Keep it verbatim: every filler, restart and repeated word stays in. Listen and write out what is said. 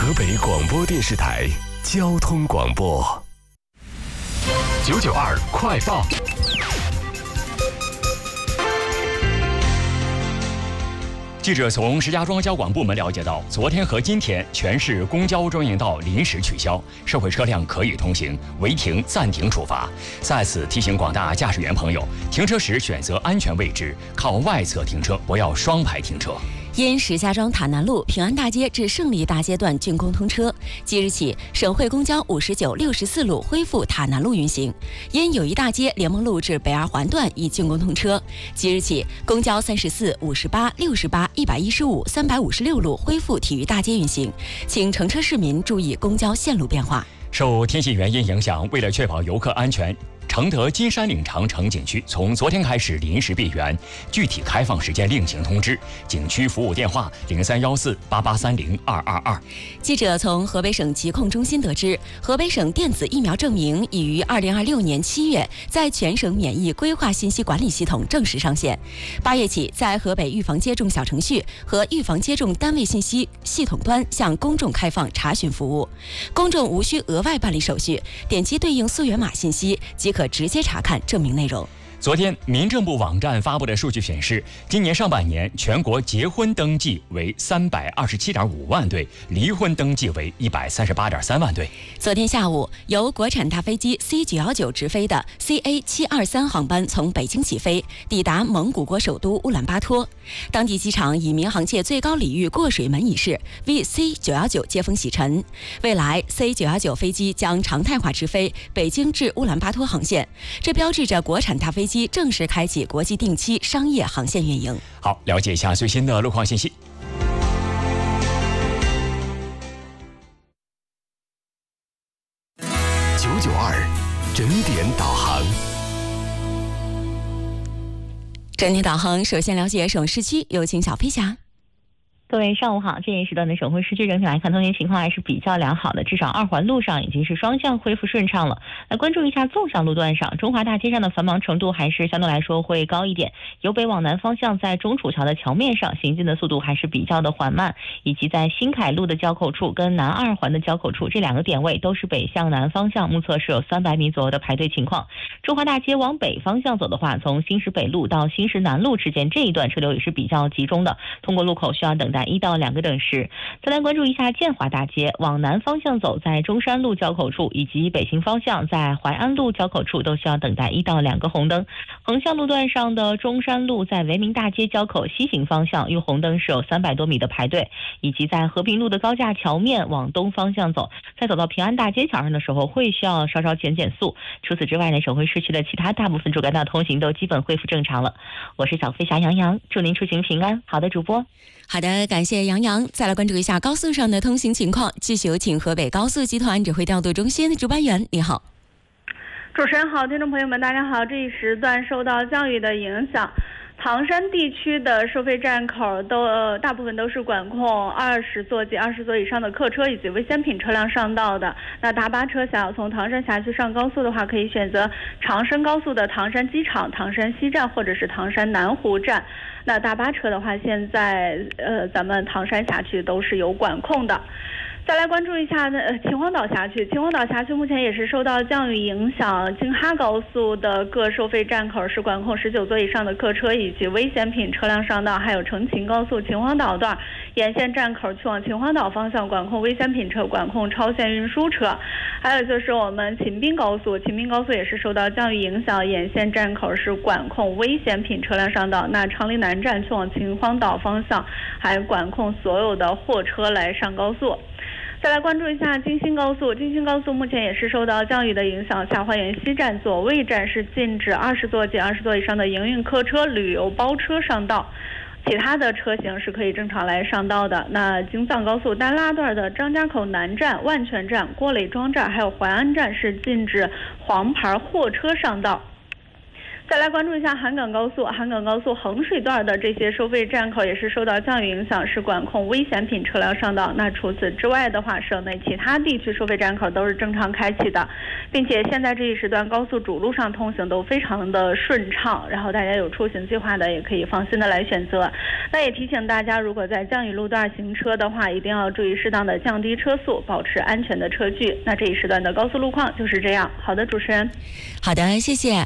河北广播电视台交通广播九九二快报。记者从石家庄交管部门了解到，昨天和今天全市公交专营道临时取消，社会车辆可以通行，违停暂停处罚。在此提醒广大驾驶员朋友，停车时选择安全位置，靠外侧停车，不要双排停车。 因石家庄塔南路平安大街至胜利大街段竣工通车，即日起，省会公交五十九、六十四路恢复塔南路运行。因友谊大街联盟路至北二环段已竣工通车，即日起，公交三十四、五十八、六十八、一百一十五、三百五十六路恢复体育大街运行。请乘车市民注意公交线路变化。 受天气原因影响，为了确保游客安全，承德金山岭长城景区从昨天开始临时闭园，具体开放时间另行通知。景区服务电话零三幺四八八三零二二二。 记者从河北省疾控中心得知，河北省电子疫苗证明已于二零二六年七月在全省免疫规划信息管理系统正式上线。八月起，在河北预防接种小程序和预防接种单位信息系统端向公众开放查询服务，公众无需额外办理手续，点击对应溯源码信息即可直接查看证明内容。 昨天，民政部网站发布的数据显示，今年上半年全国结婚登记为三百二十七点五万对，离婚登记为一百三十八点三万对。 昨天下午，由国产大飞机 C 九一九直飞的 C A 七二三航班从北京起飞，抵达蒙古国首都乌兰巴托。当地机场以民航界最高礼遇过水门仪式为 C 九一九接风洗尘。未来 C 九一九飞机将常态化直飞北京至乌兰巴托航线，这标志着国产大飞机正式开启国际定期商业航线运营。 好，了解一下最新的路况信息。九九二整点导航。 整点导航，首先了解省市区，有请小飞侠。 各位上午好，这一时段的省会市区整体来看，通行情况还是比较良好的，至少二环路上已经是双向恢复顺畅了。来关注一下纵向路段上，中华大街上的繁忙程度还是相对来说会高一点。由北往南方向，在中楚桥的桥面上行进的速度还是比较的缓慢，以及在新凯路的交口处跟南二环的交口处这两个点位都是北向南方向，目测是有三百米左右的排队情况。中华大街往北方向走的话，从新石北路到新石南路之间这一段车流也是比较集中的，通过路口需要等待一到两个等时。再来关注一下建华大街，往南方向走，在中山路交口处以及北行方向在淮安路交口处都需要等待一到两个红灯。横向路段上的中山路在维明大街交口西行方向遇红灯是有三百多米的排队，以及在和平路的高架桥面往东方向走，在走到平安大街桥上的时候会需要稍稍减减速。除此之外呢，省会市区的其他大部分主干道通行都基本恢复正常了。我是小飞侠杨洋，祝您出行平安。好的，主播。 好的，感谢杨洋。再来关注一下高速上的通行情况，继续有请河北高速集团指挥调度中心的值班员，你好。 主持人好，听众朋友们大家好。这一时段受到降雨的影响，唐山地区的收费站口都、呃、大部分都是管控二十座及二十座以上的客车以及危险品车辆上道的。那大巴车想要从唐山辖区上高速的话，可以选择长深高速的唐山机场、唐山西站或者是唐山南湖站。那大巴车的话，现在呃咱们唐山辖区都是有管控的。再来关注一下呢，呃，秦皇岛辖区。秦皇岛辖区目前也是受到降雨影响，京哈高速的各收费站口是管控十九座以上的客车以及危险品车辆上道，还有成秦高速秦皇岛段沿线站口去往秦皇岛方向管控危险品车、管控超限运输车。还有就是我们秦滨高速，秦滨高速也是受到降雨影响，沿线站口是管控危险品车辆上道。那长陵南站去往秦皇岛方向还管控所有的货车来上高速。再来关注一下京新高速，京新高速目前也是受到降雨的影响，下花园西站、左卫站是禁止二十座及二十座以上的营运客车、旅游包车上道，其他的车型是可以正常来上道的。那京藏高速丹拉段的张家口南站、万泉站、郭磊庄站还有淮安站是禁止黄牌货车上道。 再来关注一下韩港高速，韩港高速衡水段的这些收费站口也是受到降雨影响，是管控危险品车辆上道。那除此之外的话，省内其他地区收费站口都是正常开启的，并且现在这一时段高速主路上通行都非常的顺畅，然后大家有出行计划的也可以放心的来选择。那也提醒大家，如果在降雨路段行车的话，一定要注意适当的降低车速，保持安全的车距。那这一时段的高速路况就是这样。好的，主持人。 好的，谢谢。